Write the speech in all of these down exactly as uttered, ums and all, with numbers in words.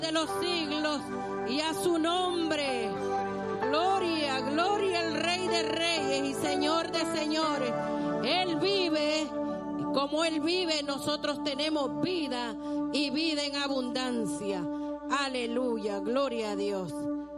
de los siglos y a su nombre. Gloria, gloria al Rey de Reyes y Señor de Señores. Él vive, y como Él vive, nosotros tenemos vida y vida en abundancia. Aleluya, gloria a Dios.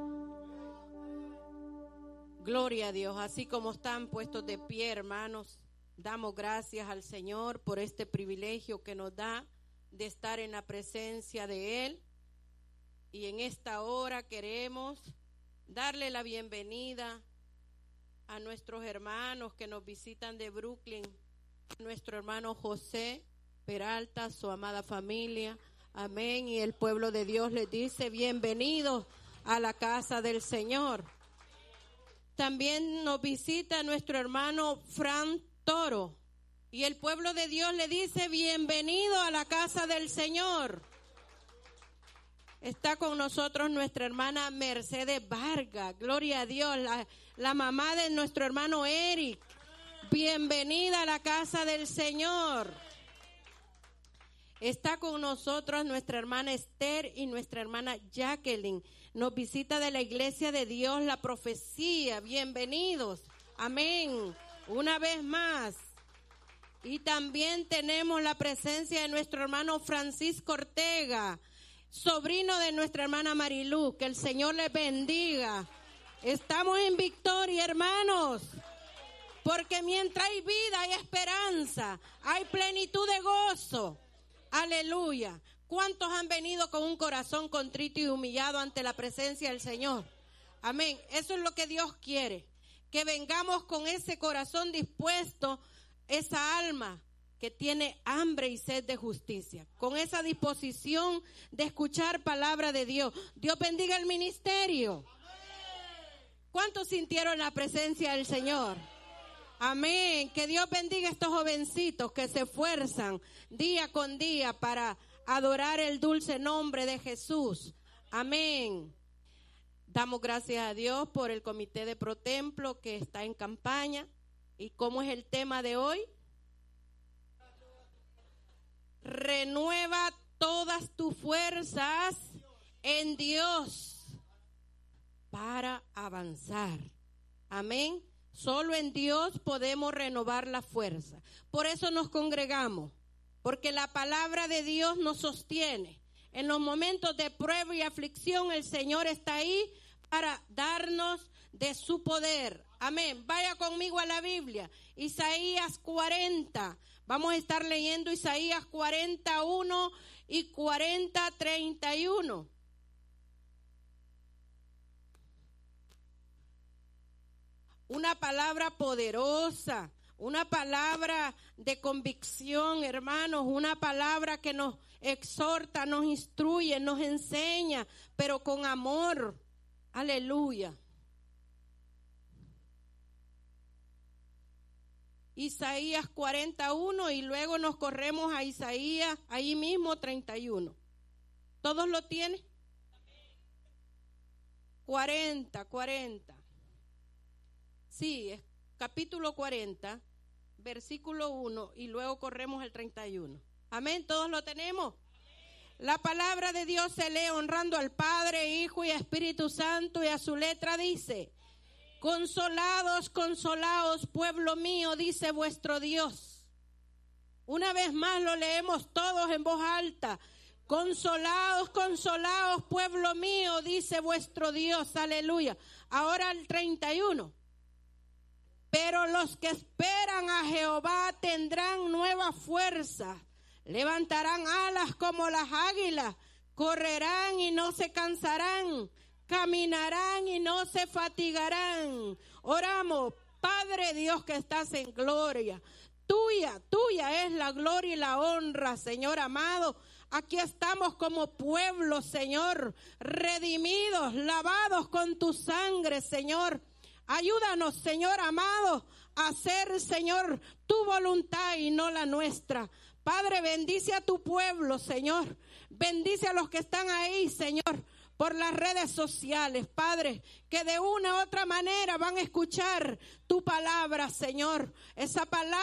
Gloria a Dios. Así como están puestos de pie, hermanos, damos gracias al Señor por este privilegio que nos da de estar en la presencia de Él. Y en esta hora queremos darle la bienvenida a nuestros hermanos que nos visitan de Brooklyn, a nuestro hermano José Peralta, su amada familia. Amén. Y el pueblo de Dios les dice bienvenidos a la casa del Señor. También nos visita nuestro hermano Fran Toro. Y el pueblo de Dios le dice bienvenido a la casa del Señor. Está con nosotros nuestra hermana Mercedes Vargas. Gloria a Dios. La, la mamá de nuestro hermano Eric. Bienvenida a la casa del Señor. Está con nosotros nuestra hermana Esther y nuestra hermana Jacqueline. Nos visita de la Iglesia de Dios La Profecía. Bienvenidos. Amén. Una vez más. Y también tenemos la presencia de nuestro hermano Francisco Ortega, sobrino de nuestra hermana Marilú. Que el Señor les bendiga. Estamos en victoria, hermanos. Porque mientras hay vida, hay esperanza. Hay plenitud de gozo. Aleluya. ¿Cuántos han venido con un corazón contrito y humillado ante la presencia del Señor? Amén. Eso es lo que Dios quiere. Que vengamos con ese corazón dispuesto, esa alma que tiene hambre y sed de justicia. Con esa disposición de escuchar palabra de Dios. Dios bendiga el ministerio. ¿Cuántos sintieron la presencia del Señor? Amén. Que Dios bendiga a estos jovencitos que se esfuerzan día con día para adorar el dulce nombre de Jesús. Amén. Damos gracias a Dios por el comité de Protemplo que está en campaña. ¿Y cómo es el tema de hoy? Renueva todas tus fuerzas en Dios para avanzar. Amén. Solo en Dios podemos renovar la fuerza. Por eso nos congregamos, porque la palabra de Dios nos sostiene. En los momentos de prueba y aflicción, el Señor está ahí para darnos de su poder. Amén. Vaya conmigo a la Biblia. Isaías cuarenta. Vamos a estar leyendo Isaías cuarenta, uno y cuarenta, treinta y uno. Una palabra poderosa, una palabra de convicción, hermanos, una palabra que nos exhorta, nos instruye, nos enseña, pero con amor. Aleluya. Isaías cuarenta y uno y luego nos corremos a Isaías, ahí mismo treinta y uno. ¿Todos lo tienen? cuarenta, cuarenta. Sí, es capítulo cuarenta, versículo uno y luego corremos al treinta y uno. Amén, ¿todos lo tenemos? La palabra de Dios se lee honrando al Padre, Hijo y Espíritu Santo, y a su letra dice: consolados, consolaos, pueblo mío, dice vuestro Dios. Una vez más lo leemos todos en voz alta. Consolaos, consolaos, pueblo mío, dice vuestro Dios. Aleluya. Ahora el treinta y uno. Pero los que esperan a Jehová tendrán nueva fuerza. Levantarán alas como las águilas. Correrán y no se cansarán. Caminarán y no se fatigarán. Oramos, Padre Dios que estás en gloria. Tuya, tuya es la gloria y la honra, Señor amado. Aquí estamos como pueblo, Señor, redimidos, lavados con tu sangre, Señor. Ayúdanos, Señor amado, a hacer, Señor, tu voluntad y no la nuestra. Padre, bendice a tu pueblo, Señor. Bendice a los que están ahí, Señor, por las redes sociales, Padre, que de una u otra manera van a escuchar tu palabra, Señor. Esa palabra